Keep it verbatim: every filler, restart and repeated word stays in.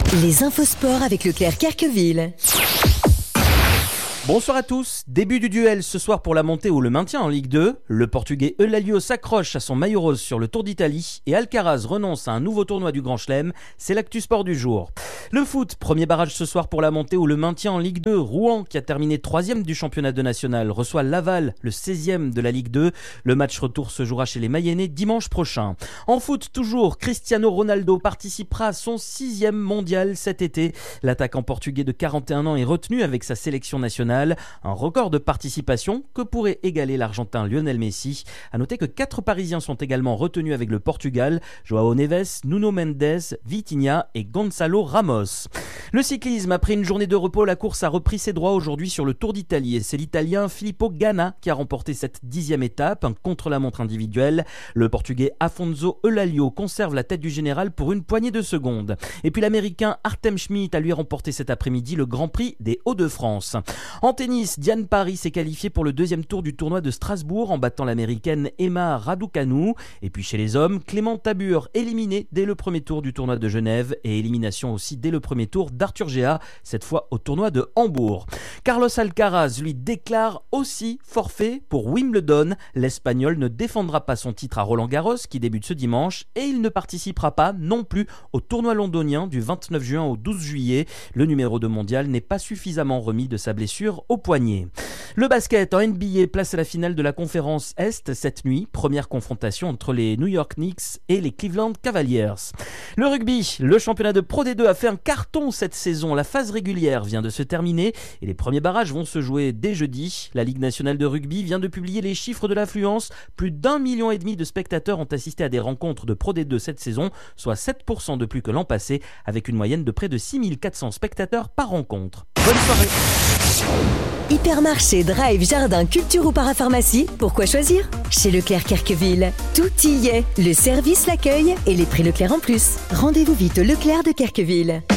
Les infos sport avec Leclerc Querqueville. Bonsoir à tous, début du duel ce soir pour la montée ou le maintien en Ligue deux. Le Portugais Eulalio s'accroche à son maillot rose sur le Tour d'Italie et Alcaraz renonce à un nouveau tournoi du Grand Chelem. C'est l'actu sport du jour. Le foot, premier barrage ce soir pour la montée ou le maintien en Ligue deux. Rouen, qui a terminé troisième du championnat de national, reçoit Laval, le seizième de la Ligue deux. Le match retour se jouera chez les Mayennais dimanche prochain. En foot toujours, Cristiano Ronaldo participera à son sixième mondial cet été. L'attaquant portugais de quarante et un ans est retenu avec sa sélection nationale. Un record de participation que pourrait égaler l'Argentin Lionel Messi. À noter que quatre Parisiens sont également retenus avec le Portugal: João Neves, Nuno Mendes, Vitinha et Gonçalo Ramos. Le cyclisme, après une journée de repos, la course a repris ses droits aujourd'hui sur le Tour d'Italie et c'est l'Italien Filippo Ganna qui a remporté cette dixième étape, un contre-la-montre individuel. Le Portugais Afonso Eulalio conserve la tête du général pour une poignée de secondes. Et puis l'Américain Artem Schmidt a lui remporté cet après-midi le Grand Prix des Hauts-de-France. En tennis, Diane Paris s'est qualifiée pour le deuxième tour du tournoi de Strasbourg en battant l'américaine Emma Raducanu. Et puis chez les hommes, Clément Tabur éliminé dès le premier tour du tournoi de Genève et élimination aussi dès le premier tour d'Arthur Géa, cette fois au tournoi de Hambourg. Carlos Alcaraz lui déclare aussi forfait pour Wimbledon. L'Espagnol ne défendra pas son titre à Roland-Garros qui débute ce dimanche et il ne participera pas non plus au tournoi londonien du vingt-neuf juin au douze juillet. Le numéro deux mondial n'est pas suffisamment remis de sa blessure au poignet. Le basket en N B A, place à la finale de la conférence Est cette nuit. Première confrontation entre les New York Knicks et les Cleveland Cavaliers. Le rugby, le championnat de Pro D deux a fait un carton cette saison. La phase régulière vient de se terminer et les premiers barrages vont se jouer dès jeudi. La Ligue nationale de rugby vient de publier les chiffres de l'affluence. Plus d'un million et demi de spectateurs ont assisté à des rencontres de Pro D deux cette saison, soit sept pour cent de plus que l'an passé, avec une moyenne de près de six mille quatre cents spectateurs par rencontre. Bonne soirée. Hypermarché, drive, jardin, culture ou parapharmacie, pourquoi choisir? Chez Leclerc Querqueville, tout y est. Le service, l'accueil et les prix Leclerc en plus. Rendez-vous vite au Leclerc de Querqueville.